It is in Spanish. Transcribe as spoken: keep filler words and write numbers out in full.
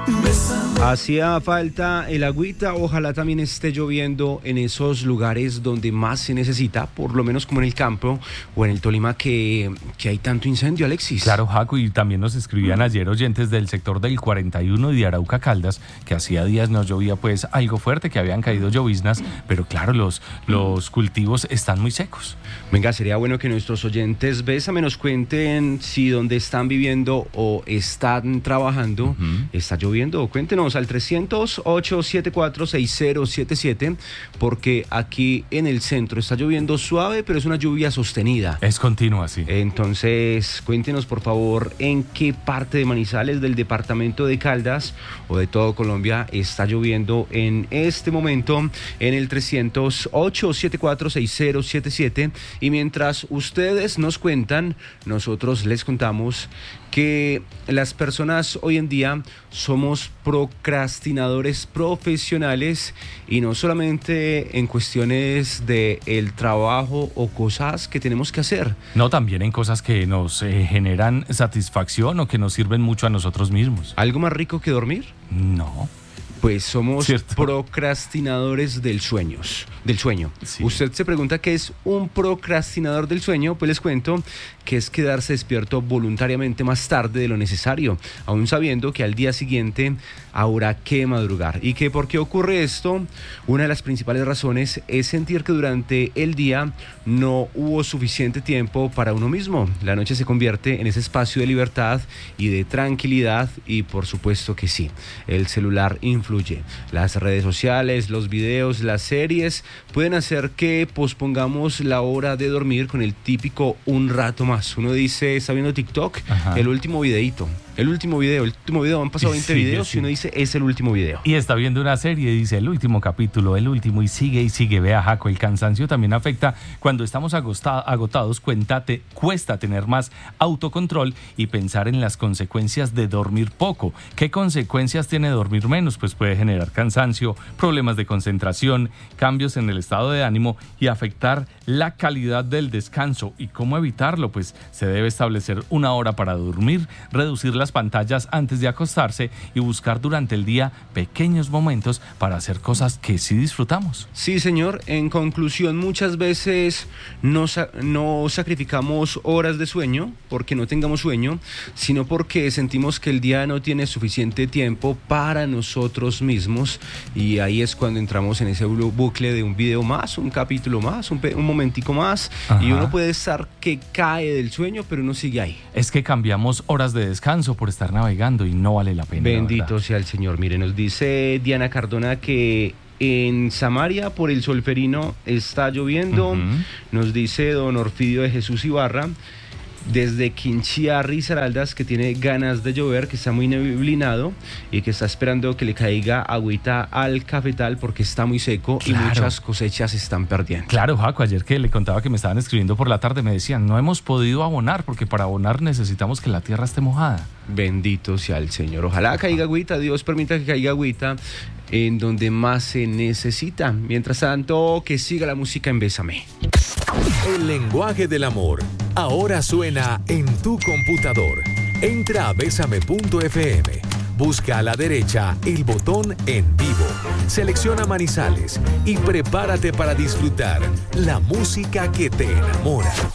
Hacía falta el agüita, ojalá también esté lloviendo en esos lugares donde más se necesita, por lo menos como en el campo o en el Tolima que, que hay tanto incendio, Alexis. Claro, Jaco, y también nos escribían ayer oyentes del sector del cuarenta y uno y de Arauca Caldas, que hacía días nos llovía pues algo fuerte, que habían caído lloviznas, pero claro, los, los cultivos están muy secos. Venga, sería bueno que nuestros oyentes, Bésame, nos cuenten si donde están viviendo o están trabajando, uh-huh. está lloviendo. Cuéntenos al trescientos ocho, setenta y cuatro, sesenta setenta y siete, porque aquí en el centro está lloviendo suave, pero es una lluvia sostenida. Es continua, sí. Entonces, cuéntenos por favor en qué parte de Manizales, del departamento de Caldas o de todo Colombia está lloviendo en este momento en el trescientos ocho, setenta y cuatro, sesenta setenta y siete. Y mientras ustedes nos cuentan, nosotros les contamos que las personas hoy en día somos procrastinadores profesionales y no solamente en cuestiones de el trabajo o cosas que tenemos que hacer. No, también en cosas que nos eh, generan satisfacción o que nos sirven mucho a nosotros mismos. ¿Algo más rico que dormir? No. Pues somos ¿Cierto? procrastinadores del sueños, del sueño. Sí. Usted se pregunta qué es un procrastinador del sueño, pues les cuento que es quedarse despierto voluntariamente más tarde de lo necesario, aún sabiendo que al día siguiente habrá que madrugar. ¿Y que por qué ocurre esto? Una de las principales razones es sentir que durante el día no hubo suficiente tiempo para uno mismo. La noche se convierte en ese espacio de libertad y de tranquilidad y por supuesto que sí, el celular influye. Las redes sociales, los videos, las series pueden hacer que pospongamos la hora de dormir con el típico un rato más. Uno dice, está viendo TikTok, ajá, el último videíto. El último video, el último video, han pasado veinte sí, videos sí. Y uno dice, es el último video. Y está viendo una serie y dice, el último capítulo, el último, y sigue y sigue. Vea, Jaco, el cansancio también afecta. Cuando estamos agotados, agotados cuéntate, cuesta tener más autocontrol y pensar en las consecuencias de dormir poco. ¿Qué consecuencias tiene dormir menos? Pues puede generar cansancio, problemas de concentración, cambios en el estado de ánimo y afectar la calidad del descanso. ¿Y cómo evitarlo? Pues se debe establecer una hora para dormir, reducir las pantallas antes de acostarse y buscar durante el día pequeños momentos para hacer cosas que sí disfrutamos. Sí, señor. En conclusión, muchas veces no, no sacrificamos horas de sueño porque no tengamos sueño, sino porque sentimos que el día no tiene suficiente tiempo para nosotros mismos, y ahí es cuando entramos en ese bucle de un video más, un capítulo más, un, pe- un momentico más. Ajá. Y uno puede estar que cae del sueño, pero uno sigue ahí. Es que cambiamos horas de descanso por estar navegando y no vale la pena. Bendito sea el Señor. Mire, nos dice Diana Cardona que en Samaria por el Solferino está lloviendo. Uh-huh. Nos dice don Orfidio de Jesús Ibarra desde Quinchía, Risaraldas, que tiene ganas de llover, que está muy neblinado y que está esperando que le caiga agüita al cafetal porque está muy seco. Claro. Y muchas cosechas se están perdiendo. Claro, Jaco, ayer que le contaba que me estaban escribiendo por la tarde, me decían, no hemos podido abonar porque para abonar necesitamos que la tierra esté mojada. Bendito sea el Señor. Ojalá caiga agüita, Dios permita que caiga agüita en donde más se necesita. Mientras tanto, que siga la música en Bésame. El lenguaje del amor ahora suena en tu computador. Entra a bésame punto efe eme, busca a la derecha el botón en vivo, selecciona Manizales y prepárate para disfrutar la música que te enamora.